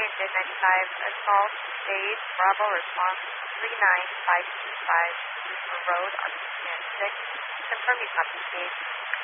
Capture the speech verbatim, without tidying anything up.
Engine ninety-five, assault, stage, Bravo, response three nine five two five, Roofer Road on P N six. Confirm you copy stage.